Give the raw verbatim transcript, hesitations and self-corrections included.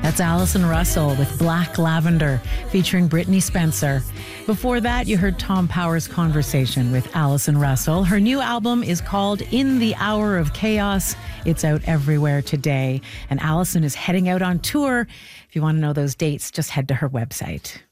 That's Alison Russell with Black Lavender, featuring Brittany Spencer. Before that, you heard Tom Power's conversation with Alison Russell. Her new album is called In the Hour of Chaos. It's out everywhere today. And Alison is heading out on tour. If you want to know those dates, just head to her website.